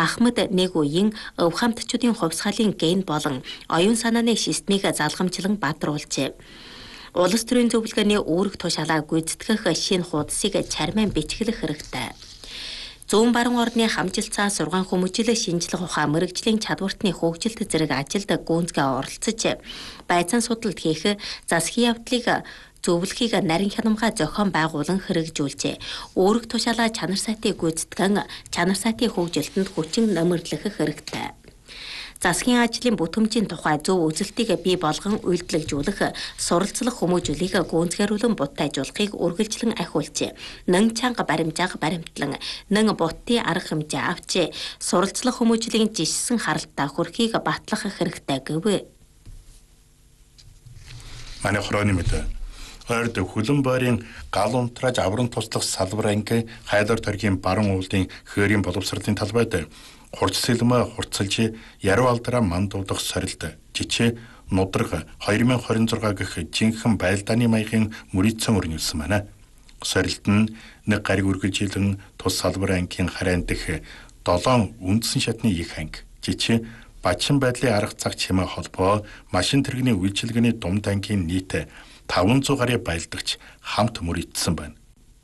Ахмад нэг үеийн өв хамтчуудын хувьсгалын ген болон оюун санааны системийг залгамжлан бадруулжээ. Улс төрийн зөвлөгөөний үүрэг тушаалаа гүйцэтгэх шинэ хуудсыг чармайн бичиглэх хэрэгтэй. Зүүн баруун орны хамжилтсан сургаан хүмүүжил шинжлэх ухаан мэрэгжлийн чадвартны хөгжилт зэрэг ажилд гүнзгий оролцож байцаан судалт хийх засгийн явдлыг зөвлөхийг нарийн хянамгай зохион байгуулан хэрэгжүүлжээ. Үүрэг тушаалаа чанар сайтыг гүйцэтгэн чанар сайтын хөгжилтөнд хүчин нэмэрлэх хэрэгтэй. Засгийн ажлын бүтэмжийн тухай зөв үзэлтийг бий болгон үйлдвэрлэжүүлэх, суралцлах хүмүүжүүлийг гүнзгийрүүлэн будтайжуулахыг үргэлжлэн ахиулжээ. Нэн чанга баримжаага баримтлан, нэн буттын арга хэмжээ авч, суралцлах хүмүүжлийн жишсэн харалтаа хүрхийг батлах хэрэгтэй гэв. Манай хорооны мэдээ. Ойрд хүлэн байрын гал унтрааж авран туслах салбар анги хайлар төргийн баруун уулын хөөрийн боловсролын талбайд хурц сэлмэ хурцлж яруу алдраа мандуудах сорилт жичээ нудраг 2026 гэх жинхэнэ байлдааны маягийн мөрийцэн өрнүүлсэн байна. Сорилт нь нэг гариг үргэлжилэн тус салбар ангийн харайн дэх 7 үндсэн шатны их анги жичээ Бачин байдлын арга цаг чимээ холбоо машин тэрэгний үйлчилгээний думд ангийн нийт 500 гаруй байлдагч хамт мөрийдсэн байна.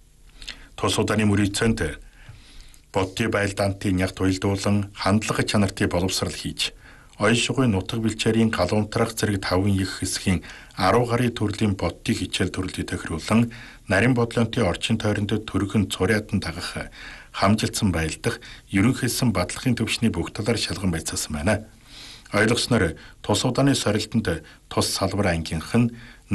Тус удааны мөрийцэнд бодтой байлдаантын яг туйлдуулан хандлага чанартай боловсрал хийж, оён шугуй нутаг бэлчээрийн галуунтрах зэрэг 5 их хэсгийн 10 гаруй төрлийн бодтой хичээл төрлийг тохируулан нарийн бодлонтой орчин тойронд төргөн цуряатан дагах хамжилтсан байлдах, ерөнхийдсэн батлагын төвшний бүх талаар шалган байцаасан байна. Ойлгосноор тус удааны сорилтонд тус салбар ангийнх нь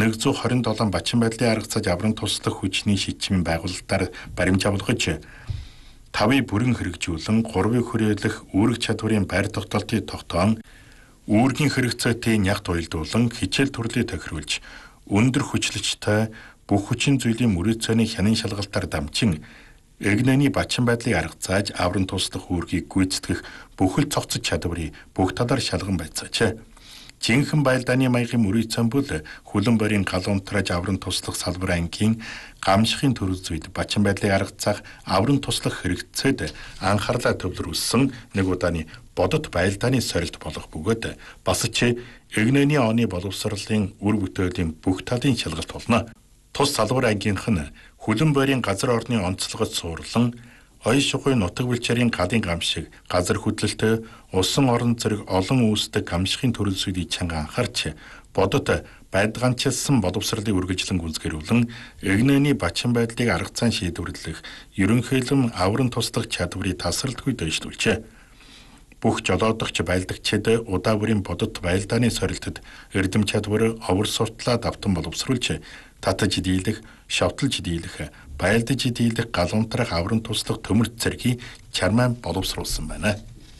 127 бачин байдлын арга цаж авран туслах хүчний шийдвэрийн байгуулалтаар баримжаа болгож 5-ыг бүрэн хэрэгжүүлэн 3-ыг хүрээлэх үүрэг чадварын байр тогтоолтыг тогтоон үүргийн хэрэгцээтэй яг туйлдуулан хичээл төрлийг тохируулж өндөр хүчлэгчтэй бүх хүчин зүйлийн мөрөөцөөний хянан шалгалтаар дамжин эгнэний бачин байдлыг арга зааж авран туслах үүргийг гүйцэтгэх бүхэл цогцож чадварыг бүх талаар шалган байцаачаа. Жинхэнэ байлдааны маягийн мөрийцэн бүл хүлэн байрын гал унтрааж авран туслах салбар ангийн гамшихын төрөл зүйд бачин байдлыг арга заах авран туслах хэрэгцээд анхаарлаа төвлөрүүлсэн нэг удааны бодит байлдааны сорилт болох бөгөөд бас ч эгнэний оны боловсролын үр бүтээлийн бүх талын шалгалт болно. Тус салбар ангийнх нь хүлэн байрын газар орны онцлогод суурлан оён шугуй нутаг бэлчээрийн галын гамшиг, газар хөдлөлтөй, усан орон зэрэг олон үүсдэг гамшихын төрөл зүйлийг чанга анхаарч бодот байдганчилсан боловсролыг үргэлжлэн гүйцэтгүүлэн эгнэний бачин байдлыг арга зан шийдвэрлэх ерөнхийлөн авран туслах чадварыг тасралтгүй дэвшүүлжээ. Бүх жолоодогч байлдагчид удаа бүрийн бодот байлдааны сорилтод эрдэм чадвар овор суртлаа давтан боловсруулж татаж дийлэх, шавталж дийлэх, байлдаж дийлэх галуунтрах авран туслах төмөрт зэргийг чармайн боловсруулсан байна.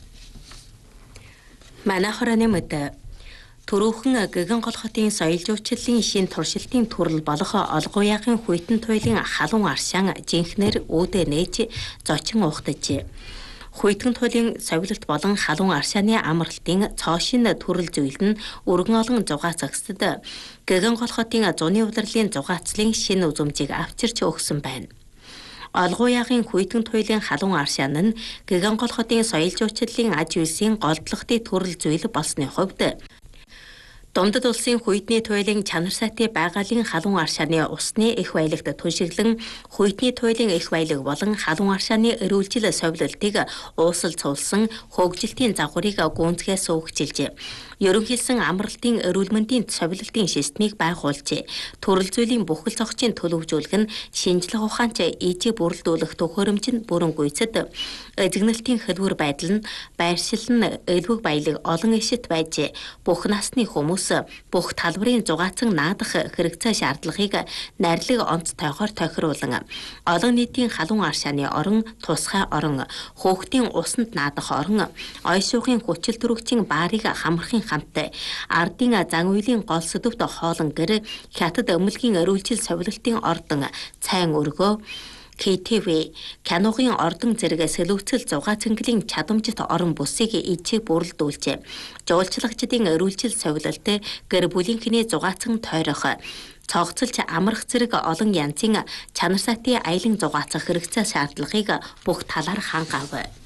Манай хорооны мэдээ. Төрөөхөн гэгэн гол хотын соёл жуулчлалын шин туршилтын төрөл болох олгояахын хүйтэн туйлын халуун аршаан жинхнэр үүдэ нээж зочин ухтажээ. Хүйтэн туйлын совилт болон халуун аршааны амралтын цоошин төрөл зүйл нь өргөн олон зугаацагсад гэгэн гол хотын зуны удирлын зугаацлын шинэ үзмжийг авчирч өгсөн байна. Олгояахын хүйтэн туйлын халуун аршаан нь гэгэн гол хотын соёл жуулчлалын аж үйлсийн голдлогтой төрөл зүйл болсны хувьд Дундад улсын хүйтний туйлын чанар сайтай байгалийн халуун аршааны усны их баялагт түншиглэн хүйтний туйлын их баялаг болон халуун аршааны эрүүлжил совилтыг уусал цуулсан хөгжилтийн загварыг гүнзгий суугчилжээ. Ерөнхийлсөн амралтын эрүүл мэндийн совилтын системийг байгуулжээ. Төрөл зүйлийн бүхэл зохицын төлөвжүүлэх нь шинжлэх ухаанч ижиг бүрэлдүүлэх төхөөрөмж нь бүрэн гүйцэд эзэгнэлтийн хэлбэр байдал нь байршил нь элбэг баялаг олон эшит байж бүх насны хүмүүс бүх талбарын зугаацсан наадах хэрэгцээ шаардлагыг найрлаг онцтойгоор тохируулан олон нийтийн халуун аршааны орон, тусгай орон, хөөхтийн усанд наадах орон, оён шуухын хүчил төрөгчийн баарыг хамрахын хамт ардын зан үйлийн гол сэдвт хоолон гэр хятад өмөлгийн эрүүлжил совилтын ордон цайн өргөө КТВ киногийн ордон зэрэг сэлүүцэл зугаа цэнгэлийн чадамжит орон бүсийг ижиг бүрэлдүүлжээ. Жуулчлагчдын эрүүлжил совилт гэр бүлийнхний зугаацсан тойрох цогцолж амрах зэрэг олон янзын чанар сайтын аялан зугаацах хэрэгцээ шаардлагыг бүх талаар хангав.